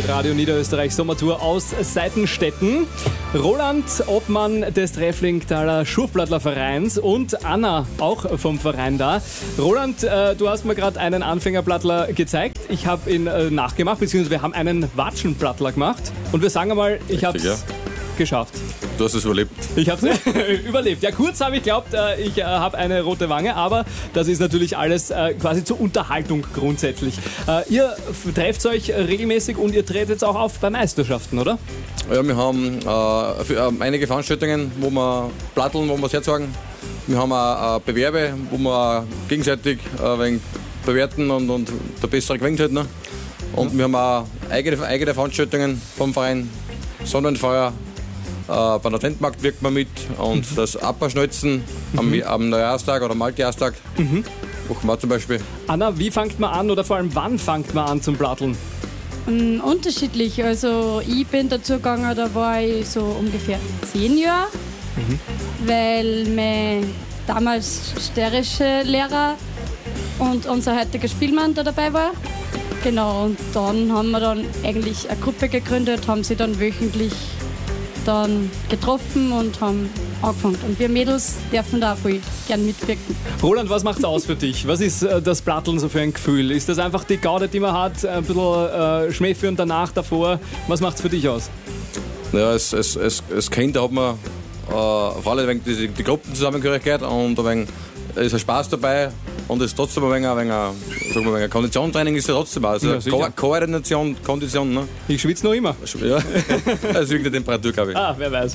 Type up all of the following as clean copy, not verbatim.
Radio Niederösterreich Sommertour aus Seitenstetten. Roland, Obmann des Trefflingtaler Schurfplattler Vereins und Anna, auch vom Verein da. Roland, du hast mir gerade einen Anfängerplattler gezeigt. Ich habe ihn nachgemacht, beziehungsweise wir haben einen Watschenplattler gemacht. Und wir sagen einmal, ich habe es geschafft. Du hast es überlebt. Ich habe es überlebt. Ja, kurz habe ich geglaubt, ich habe eine rote Wange, aber das ist natürlich alles quasi zur Unterhaltung grundsätzlich. Ihr trefft euch regelmäßig und ihr tretet auch auf bei Meisterschaften, oder? Ja, wir haben einige Veranstaltungen, wo wir platteln, wo wir es herzeigen. Wir haben auch Bewerbe, wo wir gegenseitig ein wenig bewerten und der Bessere gewinnt halt. Ne? Und wir haben auch eigene Veranstaltungen vom Verein, Sonnenfeuer. Beim Adventmarkt wirkt man mit und das Abwaschneuzen am Neujahrstag oder am Altjahrstag machen wir zum Beispiel. Anna, wie fängt man an oder vor allem wann fängt man an zum Platteln? Unterschiedlich. Also ich bin dazu gegangen, da war ich so ungefähr 10 Jahre, weil mein damals steirische Lehrer und unser heutiger Spielmann da dabei war. Genau, und dann haben wir dann eigentlich eine Gruppe gegründet, haben sie dann wöchentlich dann getroffen und haben angefangen. Und wir Mädels dürfen da auch voll gern mitwirken. Roland, was macht's aus für dich? Was ist das Platteln so für ein Gefühl? Ist das einfach die Gaude, die man hat, ein bisschen Schmäh führen danach, davor? Was macht's für dich aus? Ja, als Kind hat man auf alle ein wenig die Gruppenzusammengehörigkeit und ein wenig ist ein Spaß dabei und es ist trotzdem ein wenig Konditionstraining ist ja trotzdem auch. Also ja, Koordination, Kondition. Ne? Ich schwitze noch immer. Ja, das liegt der Temperatur, glaube ich. Ah, wer weiß.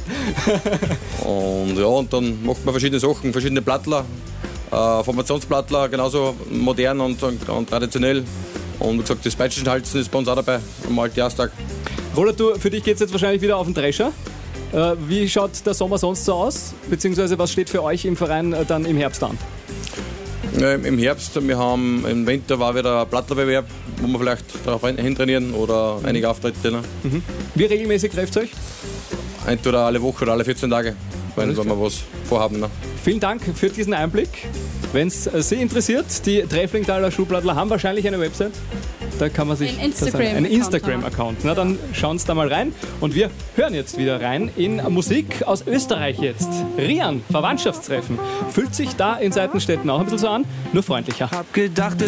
Und dann macht man verschiedene Sachen, verschiedene Plattler, Formationsplattler, genauso modern und traditionell. Und wie gesagt, das Peitschenhalzen ist bei uns auch dabei am Altjahrstag. Roland, für dich geht es jetzt wahrscheinlich wieder auf den Drescher. Wie schaut der Sommer sonst so aus? Beziehungsweise was steht für euch im Verein dann im Herbst an? Ja, im Herbst, im Winter war wieder ein Plattlerbewerb, wo wir vielleicht darauf hintrainieren oder einige Auftritte. Ne? Wie regelmäßig trefft ihr euch? Entweder alle Woche oder alle 14 Tage, wenn wir was vorhaben. Ne? Vielen Dank für diesen Einblick. Wenn es Sie interessiert, die Trefflingtaler Schurfplattler haben wahrscheinlich eine Website. Da kann man sich einen Instagram-Account. Na, dann schauen Sie da mal rein. Und wir hören jetzt wieder rein in Musik aus Österreich jetzt. Rian, Verwandtschaftstreffen. Fühlt sich da in Seitenstetten auch ein bisschen so an, nur freundlicher.